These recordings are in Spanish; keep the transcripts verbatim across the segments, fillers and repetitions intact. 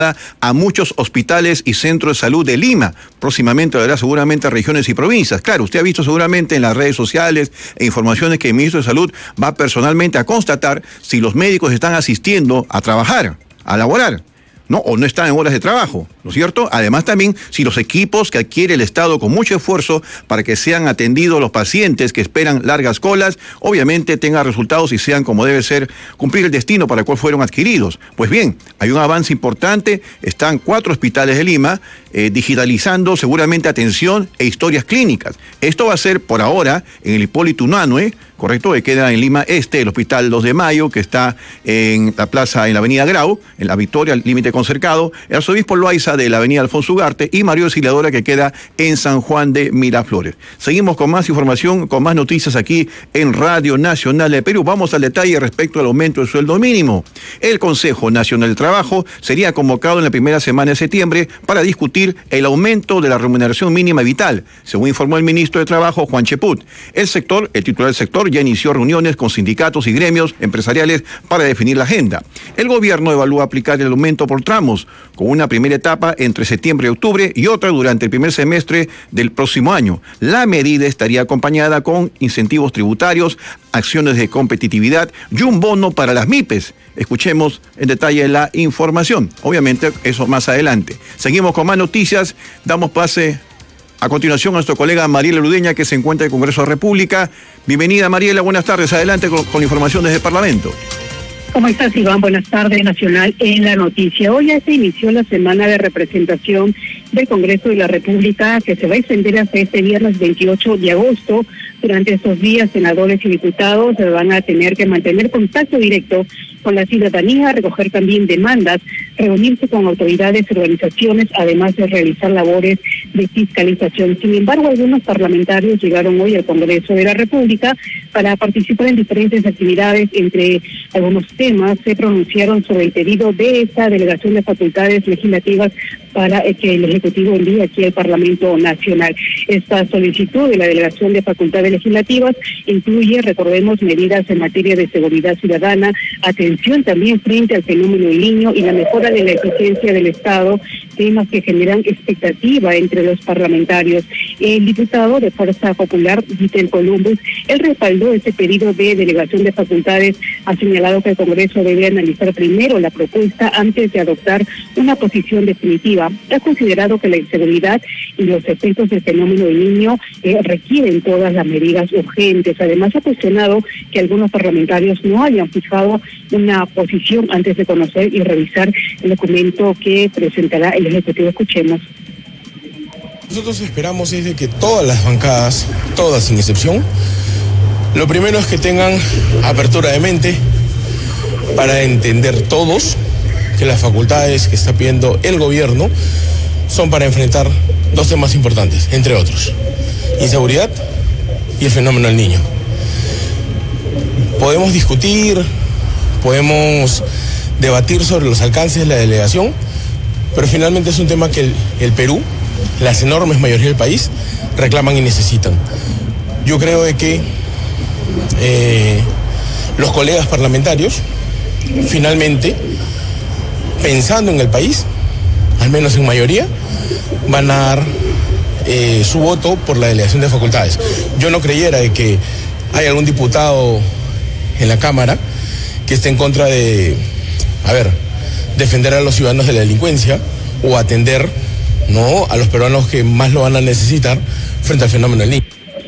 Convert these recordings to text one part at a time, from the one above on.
a muchos hospitales y centros de salud de Lima. Próximamente lo hará seguramente a regiones y provincias. Claro, usted ha visto seguramente en las redes sociales e informaciones que el ministro de Salud va personalmente a constatar si los médicos están asistiendo a trabajar, a laborar, ¿no? O no están en horas de trabajo, ¿no es cierto? Además también si los equipos que adquiere el Estado con mucho esfuerzo para que sean atendidos los pacientes que esperan largas colas, obviamente tengan resultados y sean como debe ser, cumplir el destino para el cual fueron adquiridos. Pues bien, hay un avance importante, están cuatro hospitales de Lima eh, digitalizando seguramente atención e historias clínicas. Esto va a ser por ahora en el Hipólito Unanue, correcto, que queda en Lima Este, el Hospital dos de Mayo, que está en la plaza, en la avenida Grau, en la Victoria, al límite con Cercado, el Arzobispo Loaiza de la avenida Alfonso Ugarte y Mario Auxiliadora, que queda en San Juan de Miraflores. Seguimos con más información, con más noticias aquí en Radio Nacional de Perú. Vamos al detalle respecto al aumento del sueldo mínimo. El Consejo Nacional del Trabajo sería convocado en la primera semana de septiembre para discutir el aumento de la remuneración mínima vital, según informó el ministro de Trabajo, Juan Cheput. El sector, el titular del sector, ya inició reuniones con sindicatos y gremios empresariales para definir la agenda. El gobierno evalúa aplicar el aumento por tramos, con una primera etapa entre septiembre y octubre y otra durante el primer semestre del próximo año. La medida estaría acompañada con incentivos tributarios, acciones de competitividad y un bono para las MIPES. Escuchemos en detalle la información. Obviamente, eso más adelante. Seguimos con más noticias. Damos pase a continuación a nuestro colega Mariela Ludeña, que se encuentra en el Congreso de la República. Bienvenida, Mariela, buenas tardes. Adelante con, con información desde el Parlamento. ¿Cómo estás, Iván? Buenas tardes, Nacional en la noticia. Hoy ya se inició la semana de representación del Congreso de la República, que se va a extender hasta este viernes veintiocho de agosto. Durante estos días, senadores y diputados se van a tener que mantener contacto directo con la ciudadanía, recoger también demandas, reunirse con autoridades y organizaciones, además de realizar labores de fiscalización. Sin embargo, algunos parlamentarios llegaron hoy al Congreso de la República para participar en diferentes actividades. Entre algunos temas, se pronunciaron sobre el pedido de esta delegación de facultades legislativas para que el Ejecutivo envíe aquí al Parlamento Nacional. Esta solicitud de la delegación de facultades legislativas incluye, recordemos, medidas en materia de seguridad ciudadana, atención también frente al fenómeno del niño y la mejora de la eficiencia del Estado, temas que generan expectativa entre los parlamentarios. El diputado de Fuerza Popular, Vitel Columbus, él respaldó este pedido de delegación de facultades, ha señalado que el Congreso debe analizar primero la propuesta antes de adoptar una posición definitiva. Ha considerado que la inseguridad y los efectos del fenómeno del niño eh, requieren todas las medidas urgentes. Además, ha cuestionado que algunos parlamentarios no hayan fijado una posición antes de conocer y revisar el documento que presentará el Ejecutivo. Escuchemos. Nosotros esperamos es de que todas las bancadas, todas sin excepción, lo primero es que tengan apertura de mente para entender todos que las facultades que está pidiendo el gobierno son para enfrentar dos temas importantes, entre otros: inseguridad y el fenómeno del niño. Podemos discutir, podemos debatir sobre los alcances de la delegación, pero finalmente es un tema que el, el Perú, las enormes mayorías del país, reclaman y necesitan. Yo creo de que eh, los colegas parlamentarios, finalmente, pensando en el país, al menos en mayoría, van a dar eh, su voto por la delegación de facultades. Yo no creyera de que hay algún diputado en la Cámara que esté en contra de, a ver, defender a los ciudadanos de la delincuencia o atender, ¿no?, a los peruanos que más lo van a necesitar frente al fenómeno del niño.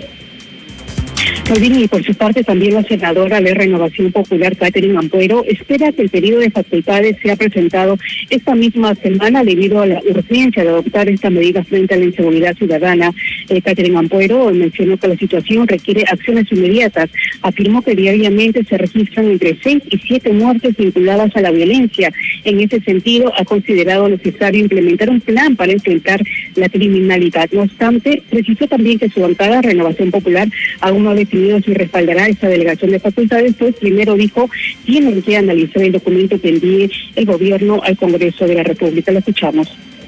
Muy bien, y por su parte también la senadora de Renovación Popular, Catherine Ampuero, espera que el pedido de facultades sea presentado esta misma semana debido a la urgencia de adoptar esta medida frente a la inseguridad ciudadana. Eh, Catherine Ampuero mencionó que la situación requiere acciones inmediatas. Afirmó que diariamente se registran entre seis y siete muertes vinculadas a la violencia. En ese sentido, ha considerado necesario implementar un plan para enfrentar la criminalidad. No obstante, precisó también que su bancada, Renovación Popular, aún no ha definido si respaldará esta delegación de facultades, pues primero dijo, tienen que analizar el documento que envíe el gobierno al Congreso de la República. Lo escuchamos.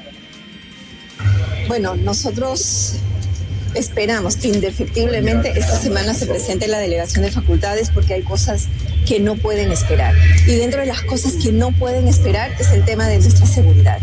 Bueno, nosotros esperamos que indefectiblemente esta semana se presente la delegación de facultades, porque hay cosas que no pueden esperar. Y dentro de las cosas que no pueden esperar es el tema de nuestra seguridad.